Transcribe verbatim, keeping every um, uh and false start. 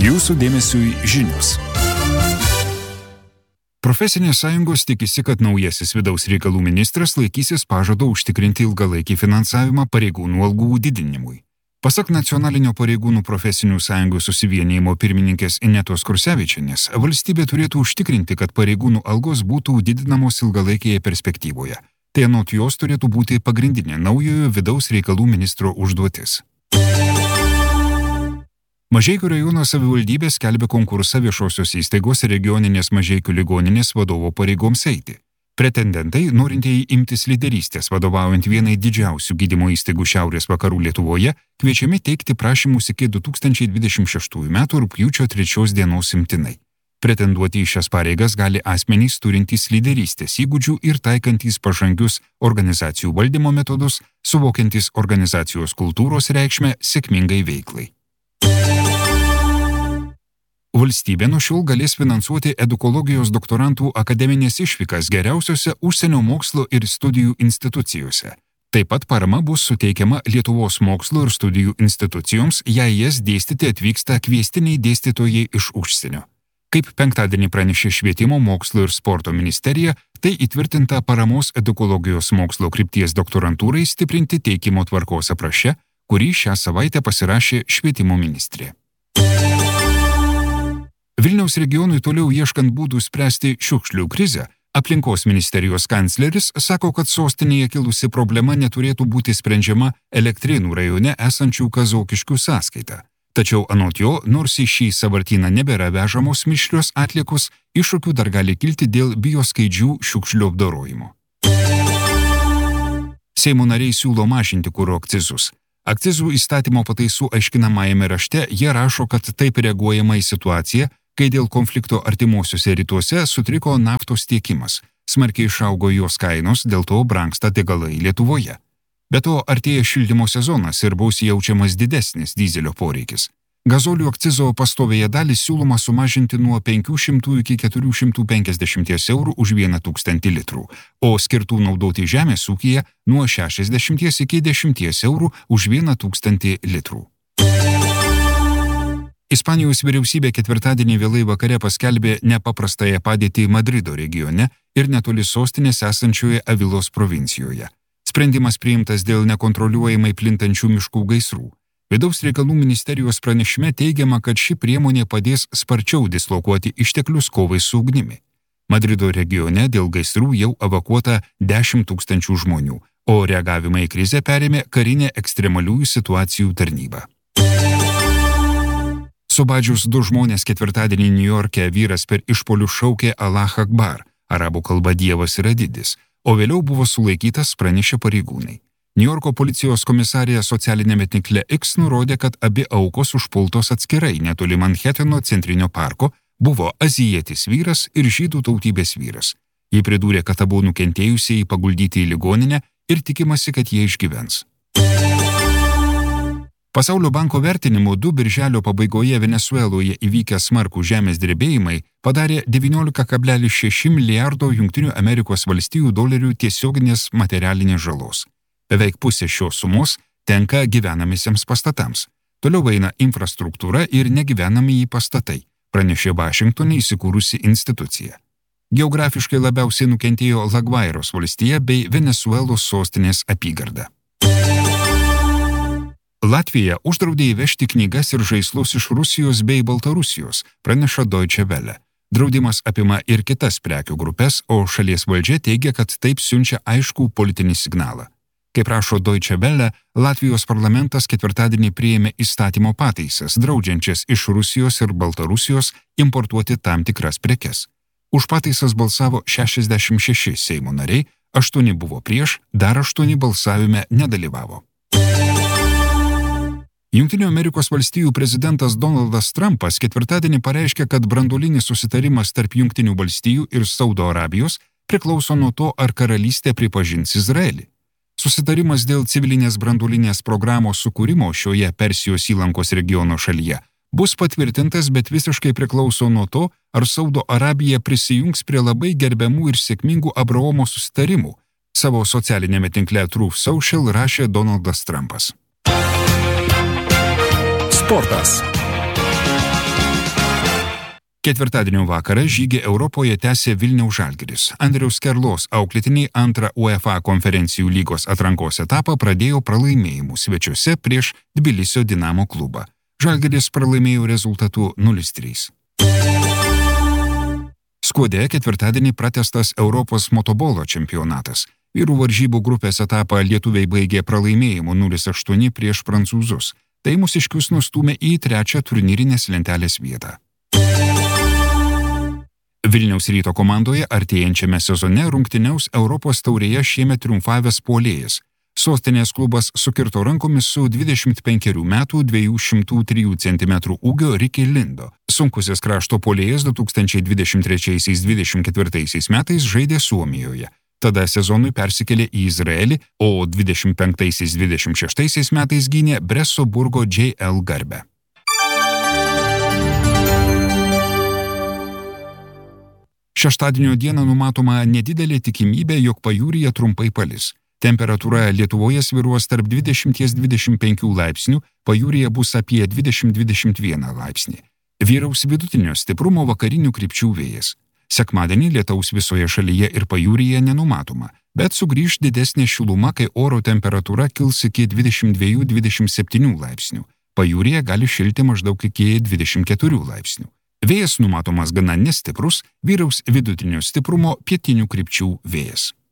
Jūsų dėmesiui žinios. Profesinės sąjungos tikisi, kad naujasis vidaus reikalų ministras laikysis pažado užtikrinti ilgalaikį finansavimą pareigūnų algų didinimui. Pasak Nacionalinio pareigūnų profesinių sąjungų susivienijimo pirmininkės Inetos Kursevičienės, valstybė turėtų užtikrinti, kad pareigūnų algos būtų didinamos ilgalaikėje perspektyvoje. Tai anot jos turėtų būti pagrindinė naujojo vidaus reikalų ministro užduotis. Mažeikių rajono savivaldybė skelbia konkursą viešosios įstaigos regioninės Mažeikių ligoninės vadovo pareigoms eiti. Pretendentai, norintieji imtis lyderystės vadovaujant vienai didžiausių gydymo įstaigų šiaurės vakarų Lietuvoje, kviečiami teikti prašymus iki du tūkstančiai dvidešimt šeštųjų metų rugpjūčio trečios dienos imtinai. Pretenduoti į šias pareigas gali asmenys turintys lyderystės įgūdžių ir taikantys pažangius organizacijų valdymo metodus, suvokiantys organizacijos kultūros reikšmę sėkmingai veiklai. Valstybė nuo šiol galės finansuoti edukologijos doktorantų akademinės išvykas geriausiose užsienio mokslo ir studijų institucijose. Taip pat parama bus suteikiama Lietuvos mokslo ir studijų institucijoms, jei jas dėstyti atvyksta kviestiniai dėstytojai iš užsienio. Kaip penktadienį pranešė Švietimo, mokslo ir sporto ministerija, tai įtvirtinta paramos edukologijos mokslo krypties doktorantūrai stiprinti teikimo tvarkos apraše, kurį šią savaitę pasirašė Švietimo ministrė. Vilniaus regionui toliau ieškant būdų spręsti šiukšlių krizę, aplinkos ministerijos kancleris sako, kad sostinėje kilusi problema neturėtų būti sprendžiama Elektrėnų rajone esančių Kazokiškių sąskaita. Tačiau anot jo, nors į šį sąvartyną nebėra vežamos mišrios atliekos, iššūkių dar gali kilti dėl bioskaidžių šiukšlių apdorojimo. Seimo nariai siūlo mažinti kuro akcizus. Akcizų įstatymo pataisų aiškinamajame rašte jie rašo, kad taip reaguojama į situaciją, kai dėl konflikto artimuosiuose rytuose sutriko naftos tiekimas, smarkiai išaugo jos kainos, dėl to brangsta degalai Lietuvoje. Be to, artėja šildymo sezonas ir bus jaučiamas didesnis dyzelio poreikis. Gazolių akcizo pastovėje dalį siūloma sumažinti nuo penkių šimtų iki keturių šimtų penkiasdešimties eurų už vieną tūkstantį litrų, o skirtų naudoti žemės ūkyje nuo šešiasdešimties iki dešimties eurų už vieną tūkstantį litrų. Ispanijos vyriausybė ketvirtadienį vėlai vakare paskelbė nepaprastąją padėtį Madrido regione ir netoli sostinės esančioje Avilos provincijoje. Sprendimas priimtas dėl nekontroliuojamai plintančių miškų gaisrų. Vidaus reikalų ministerijos pranešime teigiama, kad ši priemonė padės sparčiau dislokuoti išteklius kovai su ugnimi. Madrido regione dėl gaisrų jau evakuota dešimt tūkstančių žmonių, o reagavimą į krizę perėmė karinė ekstremaliųjų situacijų tarnyba. Subadžius du žmonės ketvirtadienį Niujorke vyras per išpolių šaukė Allah Akbar, arabų kalba Dievas yra didis, o vėliau buvo sulaikytas, pranešė pareigūnai. Niujorko policijos komisarija socialinėme tinkle X nurodė, kad abi aukos užpultos atskirai netoli Manheteno centrinio parko buvo azijietis vyras ir žydų tautybės vyras. Ji pridūrė, kad abu nukentėjusieji paguldyti į ligoninę ir tikimasi, kad jie išgyvens. Pasaulio banko vertinimu du birželio pabaigoje Venesueloje įvykę smarkų žemės drebėjimai padarė devyniolika kablelis šeši milijardo Jungtinių Amerikos valstijų dolerių tiesioginės materialinės žalos. Beveik pusė šios sumos tenka gyvenamiesiems pastatams. Toliau eina infrastruktūra ir negyvenamieji pastatai, pranešė Vašingtone įsikūrusi institucija. Geografiškai labiausiai nukentėjo Lagvairos valstija bei Venesuelos sostinės apygarda. Latvija uždraudė įvežti knygas ir žaislus iš Rusijos bei Baltarusijos, praneša Deutsche Welle. Draudimas apima ir kitas prekių grupės, o šalies valdžia teigia, kad taip siunčia aiškų politinį signalą. Kaip rašo Deutsche Welle, Latvijos parlamentas ketvirtadienį priėmė įstatymo pataisas, draudžiančias iš Rusijos ir Baltarusijos importuoti tam tikras prekes. Už pataisas balsavo šešiasdešimt šeši Seimo nariai, aštuoni buvo prieš, dar aštuoni balsavime nedalyvavo. Jungtinių Amerikos valstijų prezidentas Donaldas Trumpas ketvirtadienį pareiškė, kad branduolinis susitarimas tarp Jungtinių valstijų ir Saudo Arabijos priklauso nuo to, ar karalystė pripažins Izraelį. Susitarimas dėl civilinės branduolinės programos sukūrimo šioje Persijos įlankos regiono šalyje bus patvirtintas, bet visiškai priklauso nuo to, ar Saudo Arabija prisijungs prie labai gerbiamų ir sėkmingų Abraomo susitarimų. Savo socialinėme tinkle Truth Social rašė Donaldas Trumpas. Sportas. Ketvirtadienio vakarą žygį Europoje tęsė Vilniaus Žalgiris. Andriaus Skerlos auklėtiniai antrą UEFA konferencijų lygos atrankos etapą pradėjo pralaimėjimų svečiuose prieš Tbilisio Dinamo klubą. Žalgiris pralaimėjo rezultatu nulis trys. Skuode ketvirtadienį pratęstas Europos motobolo čempionatas. Vyrų varžybų grupės etapą lietuviai baigė pralaimėjimu nulis aštuoni prieš prancūzus. Tai mūsiškius nustūmė į trečią turnyrinės lentelės vietą. Vilniaus Ryto komandoje artėjančiame sezone rungtyniaus Europos taurėje šiemet triumfavęs puolėjas. Sostinės klubas sukirto rankomis su dvidešimt penkerių metų dviejų šimtų trijų centimetrų ūgio Ricky Lindo. Sunkusis krašto puolėjas du tūkstančiai dvidešimt trečiaisiais dvidešimt ketvirtaisiais metais žaidė Suomijoje. Tada sezonui persikėlė į Izraelį, o dvidešimt penktaisiais dvidešimt šeštaisiais metais gynė Breso Burgo J L garbę. Šeštadienio dieną numatoma nedidelė tikimybė, jog pajūryje trumpai palis. Temperatūra Lietuvoje svyruos tarp dvidešimt dvidešimt penkių laipsnių, pajūryje bus apie dvidešimt dvidešimt vieną laipsnį. Vyraus vidutinio stiprumo vakarinių krypčių vėjas. Sekmadienį lietaus visoje šalyje ir pajūryje nenumatoma, bet sugrįš didesnė šiluma, kai oro temperatūra kils iki dvidešimt dviejų dvidešimt septynių laipsnių. Pajūryje gali šilti maždaug iki dvidešimt keturių laipsnių. Vėjas numatomas gana nestiprus, vyraus vidutinio stiprumo pietinių krypčių vėjas.